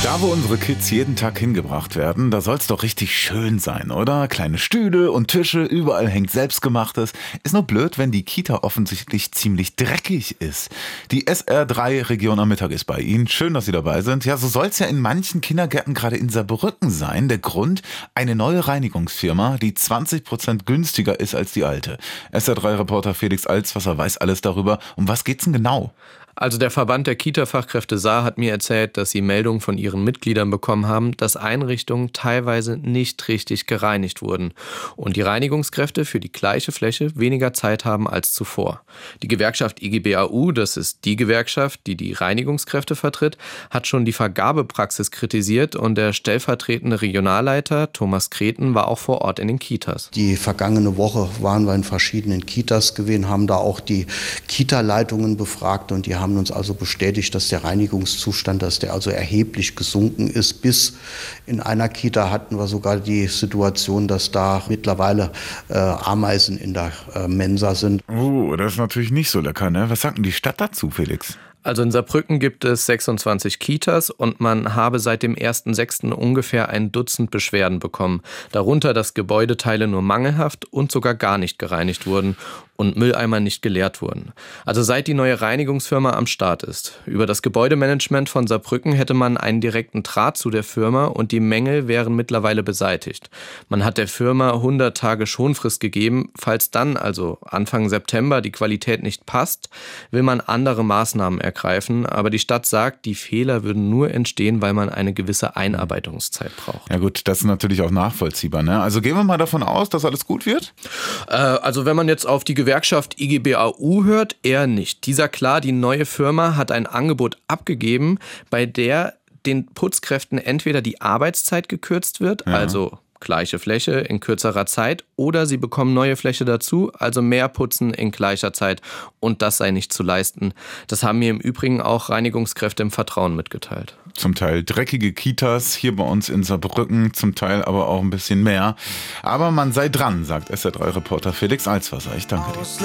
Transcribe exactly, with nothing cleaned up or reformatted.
Da, wo unsere Kids jeden Tag hingebracht werden, da soll's doch richtig schön sein, oder? Kleine Stühle und Tische, überall hängt Selbstgemachtes. Ist nur blöd, wenn die Kita offensichtlich ziemlich dreckig ist. Die S R drei Region am Mittag ist bei Ihnen. Schön, dass Sie dabei sind. Ja, so soll's ja in manchen Kindergärten gerade in Saarbrücken sein. Der Grund? Eine neue Reinigungsfirma, die zwanzig Prozent günstiger ist als die alte. S R drei Reporter Felix Alswasser weiß alles darüber. Um was geht's denn genau? Also der Verband der Kita-Fachkräfte Saar hat mir erzählt, dass sie Meldungen von ihren Mitgliedern bekommen haben, dass Einrichtungen teilweise nicht richtig gereinigt wurden und die Reinigungskräfte für die gleiche Fläche weniger Zeit haben als zuvor. Die Gewerkschaft I G B A U, das ist die Gewerkschaft, die die Reinigungskräfte vertritt, hat schon die Vergabepraxis kritisiert und der stellvertretende Regionalleiter Thomas Kreten war auch vor Ort in den Kitas. Die vergangene Woche waren wir in verschiedenen Kitas gewesen, haben da auch die Kita-Leitungen befragt und die haben haben uns also bestätigt, dass der Reinigungszustand, dass der also erheblich gesunken ist. Bis in einer Kita hatten wir sogar die Situation, dass da mittlerweile äh, Ameisen in der äh, Mensa sind. Oh, das ist natürlich nicht so lecker, ne? Was sagt denn die Stadt dazu, Felix? Also in Saarbrücken gibt es sechsundzwanzig Kitas und man habe seit dem ersten sechsten ungefähr ein Dutzend Beschwerden bekommen. Darunter, dass Gebäudeteile nur mangelhaft und sogar gar nicht gereinigt wurden und Mülleimer nicht geleert wurden. Also seit die neue Reinigungsfirma am Start ist. Über das Gebäudemanagement von Saarbrücken hätte man einen direkten Draht zu der Firma und die Mängel wären mittlerweile beseitigt. Man hat der Firma hundert Tage Schonfrist gegeben. Falls dann, also Anfang September, die Qualität nicht passt, will man andere Maßnahmen ergreifen. Aber die Stadt sagt, die Fehler würden nur entstehen, weil man eine gewisse Einarbeitungszeit braucht. Ja gut, das ist natürlich auch nachvollziehbar, ne? Also gehen wir mal davon aus, dass alles gut wird? Äh, also wenn man jetzt auf die Gewerkschaft I G B A U hört, eher nicht. Die sagt klar, die neue Firma hat ein Angebot abgegeben, bei der den Putzkräften entweder die Arbeitszeit gekürzt wird, ja. also gleiche Fläche in kürzerer Zeit, oder sie bekommen neue Fläche dazu, also mehr Putzen in gleicher Zeit und das sei nicht zu leisten. Das haben mir im Übrigen auch Reinigungskräfte im Vertrauen mitgeteilt. Zum Teil dreckige Kitas hier bei uns in Saarbrücken, zum Teil aber auch ein bisschen mehr. Aber man sei dran, sagt S R drei Reporter Felix Alswasser. Ich danke dir.